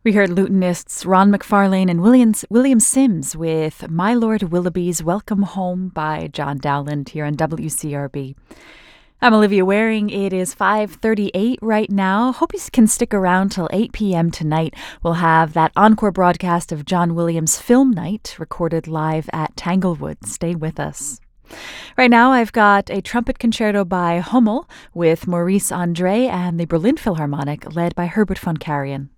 We heard lutenists Ron McFarlane and William Sims with My Lord Willoughby's Welcome Home by John Dowland here on WCRB. I'm Olivia Waring. It is 5:38 right now. Hope you can stick around till 8 p.m. tonight. We'll have that encore broadcast of John Williams' Film Night recorded live at Tanglewood. Stay with us. Right now, I've got a trumpet concerto by Hummel with Maurice Andre and the Berlin Philharmonic led by Herbert von Karajan.